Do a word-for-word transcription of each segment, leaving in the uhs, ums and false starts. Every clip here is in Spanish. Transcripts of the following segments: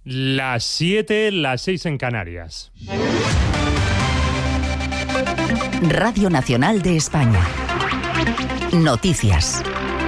Las siete, las seis en Canarias. Radio Nacional de España. Noticias.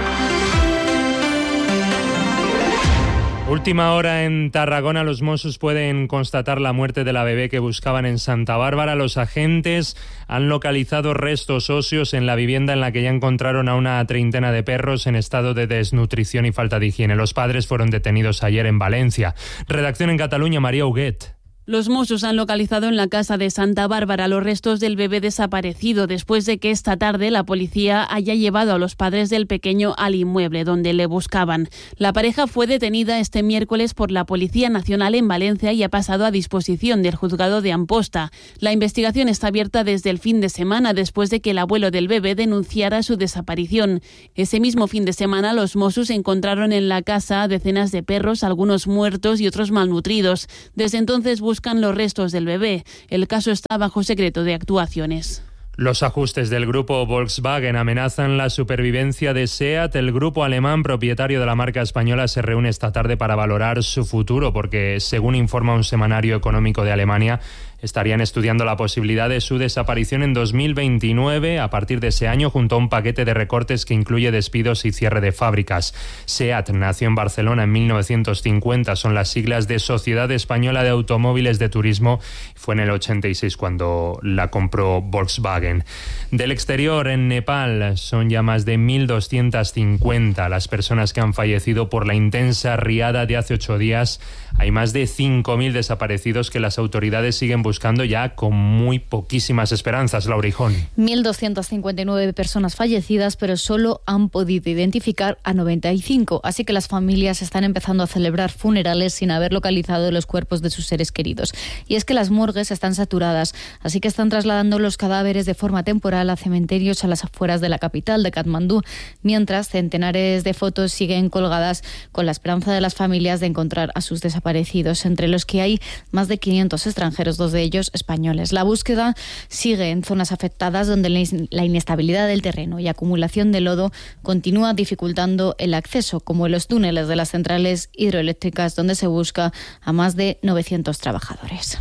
Última hora en Tarragona, los Mossos pueden constatar la muerte de la bebé que buscaban en Santa Bárbara. Los agentes han localizado restos óseos en la vivienda en la que ya encontraron a una treintena de perros en estado de desnutrición y falta de higiene. Los padres fueron detenidos ayer en Valencia. Redacción en Cataluña, María Huguet. Los Mossos han localizado en la casa de Santa Bárbara los restos del bebé desaparecido después de que esta tarde la policía haya llevado a los padres del pequeño al inmueble donde le buscaban. La pareja fue detenida este miércoles por la Policía Nacional en Valencia y ha pasado a disposición del juzgado de Amposta. La investigación está abierta desde el fin de semana después de que el abuelo del bebé denunciara su desaparición. Ese mismo fin de semana los Mossos encontraron en la casa decenas de perros, algunos muertos y otros malnutridos. Desde entonces buscan buscan los restos del bebé. El caso está bajo secreto de actuaciones. Los ajustes del grupo Volkswagen amenazan la supervivencia de SEAT. El grupo alemán propietario de la marca española se reúne esta tarde para valorar su futuro porque, según informa un semanario económico de Alemania, estarían estudiando la posibilidad de su desaparición en dos mil veintinueve a partir de ese año junto a un paquete de recortes que incluye despidos y cierre de fábricas. SEAT nació en Barcelona en mil novecientos cincuenta, son las siglas de Sociedad Española de Automóviles de Turismo. Fue en el ochenta y seis cuando la compró Volkswagen. Del exterior, en Nepal, son ya más de mil doscientas cincuenta las personas que han fallecido por la intensa riada de hace ocho días. Hay más de cinco mil desaparecidos que las autoridades siguen buscando ya con muy poquísimas esperanzas. Laura Hijón. mil doscientas cincuenta y nueve personas fallecidas, pero solo han podido identificar a noventa y cinco. Así que las familias están empezando a celebrar funerales sin haber localizado los cuerpos de sus seres queridos. Y es que las morgues están saturadas, así que están trasladando los cadáveres de forma temporal a cementerios a las afueras de la capital de Katmandú, mientras centenares de fotos siguen colgadas con la esperanza de las familias de encontrar a sus desaparecidos, entre los que hay más de quinientos extranjeros, dos de ellos españoles. La búsqueda sigue en zonas afectadas donde la inestabilidad del terreno y acumulación de lodo continúa dificultando el acceso, como en los túneles de las centrales hidroeléctricas donde se busca a más de novecientos trabajadores.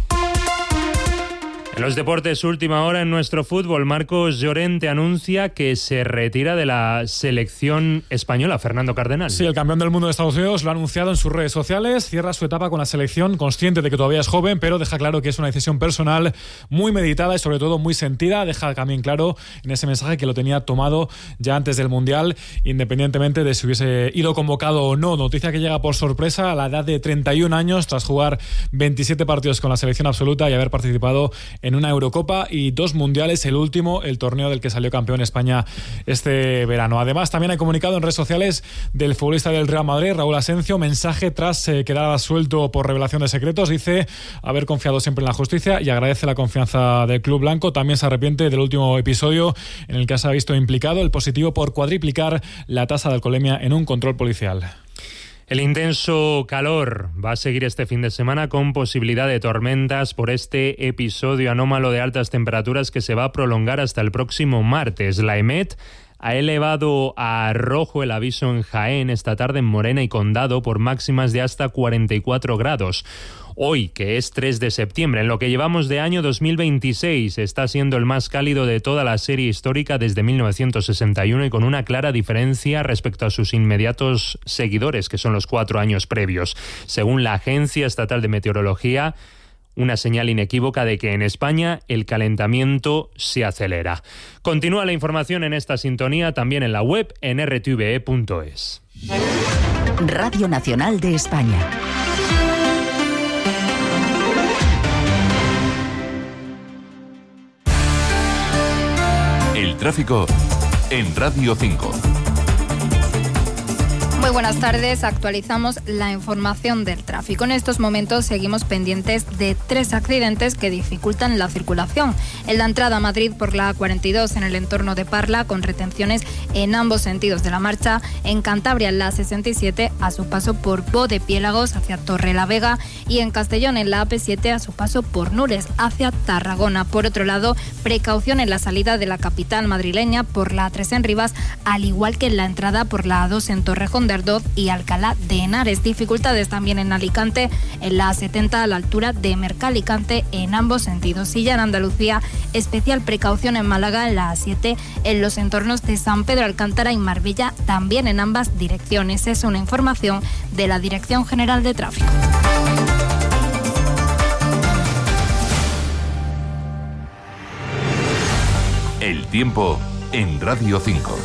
En los deportes, última hora en nuestro fútbol. Marcos Llorente anuncia que se retira de la selección española. Fernando Cardenal. Sí, el campeón del mundo de Estados Unidos lo ha anunciado en sus redes sociales. Cierra su etapa con la selección, consciente de que todavía es joven, pero deja claro que es una decisión personal muy meditada y sobre todo muy sentida. Deja también claro en ese mensaje que lo tenía tomado ya antes del Mundial, independientemente de si hubiese ido convocado o no. Noticia que llega por sorpresa a la edad de treinta y un años, tras jugar veintisiete partidos con la selección absoluta y haber participado en una Eurocopa y dos Mundiales, el último, el torneo del que salió campeón España este verano. Además, también hay comunicado en redes sociales del futbolista del Real Madrid, Raúl Asencio, mensaje tras eh, quedar absuelto por revelación de secretos. Dice haber confiado siempre en la justicia y agradece la confianza del club blanco. También se arrepiente del último episodio en el que se ha visto implicado, el positivo por cuadriplicar la tasa de alcoholemia en un control policial. El intenso calor va a seguir este fin de semana con posibilidad de tormentas por este episodio anómalo de altas temperaturas que se va a prolongar hasta el próximo martes. La EMET ha elevado a rojo el aviso en Jaén esta tarde, en Morena y Condado, por máximas de hasta cuarenta y cuatro grados. Hoy, que es tres de septiembre, en lo que llevamos de año dos mil veintiséis, está siendo el más cálido de toda la serie histórica desde mil novecientos sesenta y uno y con una clara diferencia respecto a sus inmediatos seguidores, que son los cuatro años previos. Según la Agencia Estatal de Meteorología, una señal inequívoca de que en España el calentamiento se acelera. Continúa la información en esta sintonía, también en la web en r t v e punto es. Radio Nacional de España. El tráfico en Radio cinco. Muy buenas tardes, actualizamos la información del tráfico. En estos momentos seguimos pendientes de tres accidentes que dificultan la circulación. En la entrada a Madrid por la A cuarenta y dos en el entorno de Parla, con retenciones en ambos sentidos de la marcha. En Cantabria en la A sesenta y siete a su paso por Bodepiélagos hacia Torrelavega, y en Castellón en la A P siete a su paso por Nures hacia Tarragona. Por otro lado, precaución en la salida de la capital madrileña por la A tres en Rivas, al igual que en la entrada por la A dos en Torrejón de Ardoz y Alcalá de Henares. Dificultades también en Alicante, en la A setenta a la altura de Mercalicante en ambos sentidos. Y ya en Andalucía, especial precaución en Málaga, en la A siete, en los entornos de San Pedro Alcántara y Marbella, también en ambas direcciones. Es una información de la Dirección General de Tráfico. El tiempo en Radio cinco.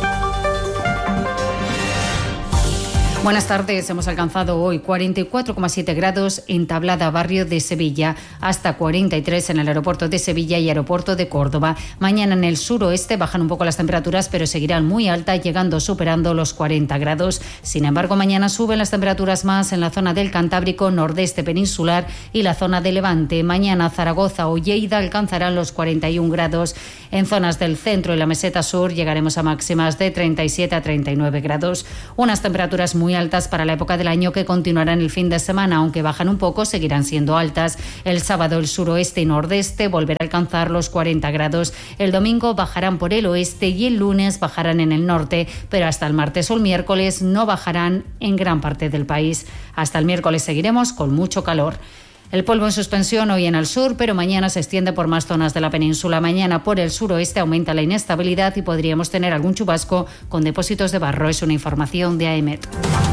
Buenas tardes. Hemos alcanzado hoy cuarenta y cuatro coma siete grados en Tablada, barrio de Sevilla, hasta cuarenta y tres en el aeropuerto de Sevilla y aeropuerto de Córdoba. Mañana en el suroeste bajan un poco las temperaturas, pero seguirán muy altas, llegando superando los cuarenta grados. Sin embargo, mañana suben las temperaturas más en la zona del Cantábrico, nordeste peninsular y la zona de Levante. Mañana Zaragoza o Lleida alcanzarán los cuarenta y un grados. En zonas del centro y la meseta sur llegaremos a máximas de treinta y siete a treinta y nueve grados. Unas temperaturas muy altas para la época del año que continuarán el fin de semana, aunque bajan un poco, seguirán siendo altas. El sábado el suroeste y nordeste volverá a alcanzar los cuarenta grados. El domingo bajarán por el oeste y el lunes bajarán en el norte, pero hasta el martes o el miércoles no bajarán en gran parte del país. Hasta el miércoles seguiremos con mucho calor. El polvo en suspensión hoy en el sur, pero mañana se extiende por más zonas de la península. Mañana por el suroeste aumenta la inestabilidad y podríamos tener algún chubasco con depósitos de barro. Es una información de AEMET.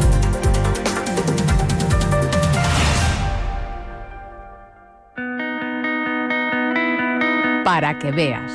Para que veas.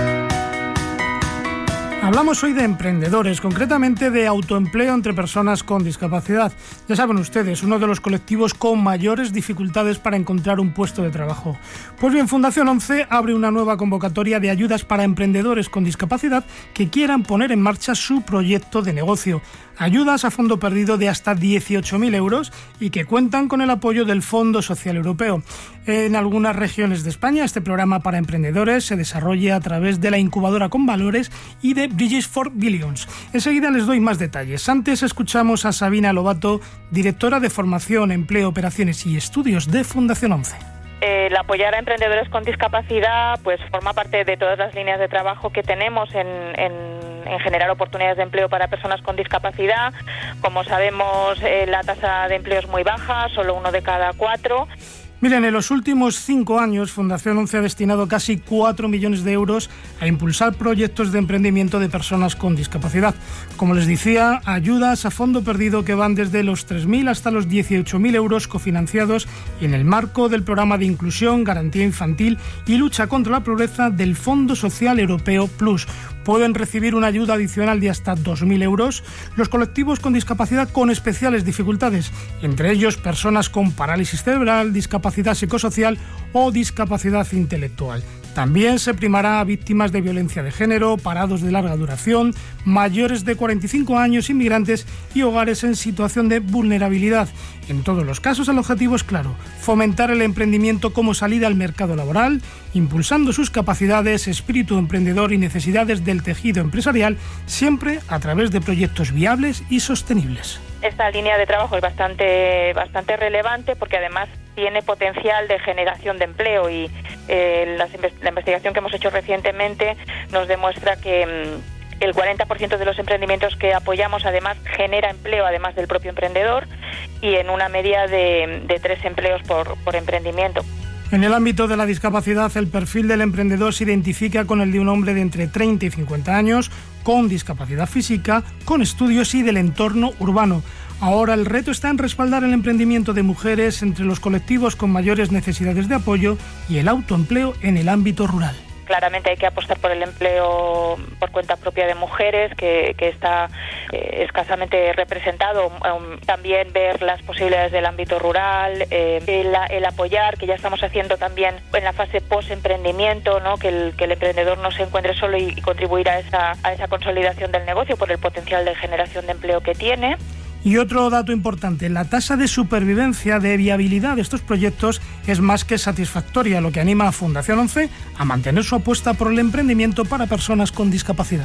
Hablamos hoy de emprendedores, concretamente de autoempleo entre personas con discapacidad. Ya saben ustedes, uno de los colectivos con mayores dificultades para encontrar un puesto de trabajo. Pues bien, Fundación once abre una nueva convocatoria de ayudas para emprendedores con discapacidad que quieran poner en marcha su proyecto de negocio. Ayudas a fondo perdido de hasta dieciocho mil euros y que cuentan con el apoyo del Fondo Social Europeo. En algunas regiones de España, este programa para emprendedores se desarrolla a través de la incubadora Con Valores y de Bridges for Billions. Enseguida les doy más detalles. Antes escuchamos a Sabina Lobato, directora de Formación, Empleo, Operaciones y Estudios de Fundación once. El apoyar a emprendedores con discapacidad pues forma parte de todas las líneas de trabajo que tenemos en, en, en generar oportunidades de empleo para personas con discapacidad. Como sabemos, eh, la tasa de empleo es muy baja, solo uno de cada cuatro. Miren, en los últimos cinco años, Fundación once ha destinado casi cuatro millones de euros a impulsar proyectos de emprendimiento de personas con discapacidad. Como les decía, ayudas a fondo perdido que van desde los tres mil hasta los dieciocho mil euros cofinanciados en el marco del programa de inclusión, garantía infantil y lucha contra la pobreza del Fondo Social Europeo Plus. Pueden recibir una ayuda adicional de hasta dos mil euros los colectivos con discapacidad con especiales dificultades, entre ellos personas con parálisis cerebral, discapacidad psicosocial o discapacidad intelectual. También se primará a víctimas de violencia de género, parados de larga duración, mayores de cuarenta y cinco años, inmigrantes y hogares en situación de vulnerabilidad. En todos los casos el objetivo es claro: fomentar el emprendimiento como salida al mercado laboral, impulsando sus capacidades, espíritu emprendedor y necesidades del tejido empresarial, siempre a través de proyectos viables y sostenibles. Esta línea de trabajo es bastante, bastante relevante porque además tiene potencial de generación de empleo y eh, las, la investigación que hemos hecho recientemente nos demuestra que mmm, el cuarenta por ciento de los emprendimientos que apoyamos además genera empleo además del propio emprendedor y en una media de, de tres empleos por, por emprendimiento. En el ámbito de la discapacidad, el perfil del emprendedor se identifica con el de un hombre de entre treinta y cincuenta años, con discapacidad física, con estudios y del entorno urbano. Ahora el reto está en respaldar el emprendimiento de mujeres entre los colectivos con mayores necesidades de apoyo y el autoempleo en el ámbito rural. Claramente hay que apostar por el empleo por cuenta propia de mujeres, que, que está eh, escasamente representado. Um, también ver las posibilidades del ámbito rural, eh, el, el apoyar, que ya estamos haciendo también en la fase post-emprendimiento, ¿no? que, el, que el emprendedor no se encuentre solo y, y contribuir a esa, a esa consolidación del negocio por el potencial de generación de empleo que tiene. Y otro dato importante, la tasa de supervivencia, de viabilidad de estos proyectos es más que satisfactoria, lo que anima a Fundación once a mantener su apuesta por el emprendimiento para personas con discapacidad.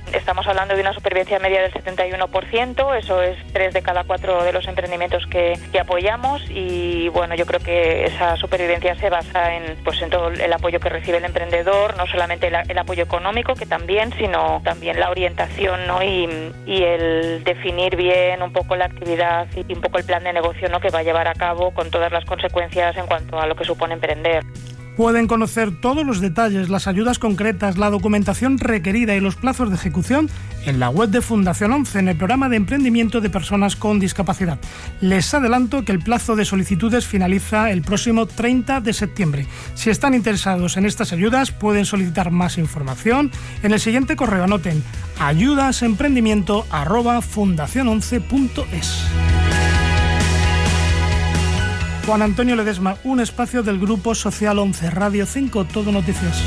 Estamos hablando de una supervivencia media del setenta y uno por ciento, eso es tres de cada cuatro de los emprendimientos que, que apoyamos, y bueno, yo creo que esa supervivencia se basa en, pues, en todo el apoyo que recibe el emprendedor, no solamente el, el apoyo económico, que también, sino también la orientación, ¿no? y, y el definir bien un poco la actividad y un poco el plan de negocio, ¿no? que va a llevar a cabo, con todas las consecuencias en cuanto a lo que supone emprender. Pueden conocer todos los detalles, las ayudas concretas, la documentación requerida y los plazos de ejecución en la web de Fundación once, en el programa de emprendimiento de personas con discapacidad. Les adelanto que el plazo de solicitudes finaliza el próximo treinta de septiembre. Si están interesados en estas ayudas, pueden solicitar más información en el siguiente correo. Anoten: ayudasemprendimiento arroba fundación once punto es. Juan Antonio Ledesma, un espacio del Grupo Social once, Radio cinco, Todo Noticias.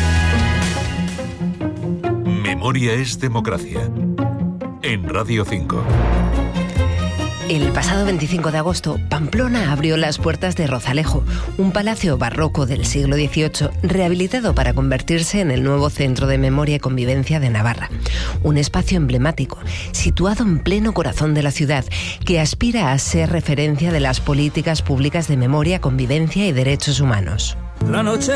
Memoria es democracia. En Radio cinco. El pasado veinticinco de agosto, Pamplona abrió las puertas de Rozalejo, un palacio barroco del siglo dieciocho, rehabilitado para convertirse en el nuevo Centro de Memoria y Convivencia de Navarra. Un espacio emblemático, situado en pleno corazón de la ciudad, que aspira a ser referencia de las políticas públicas de memoria, convivencia y derechos humanos. La noche